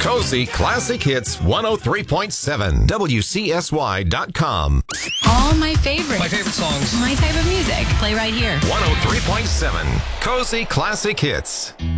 Cozy Classic Hits 103.7 WCSY.com. All my favorite songs. My type of music. Play right here. 103.7 Cozy Classic Hits.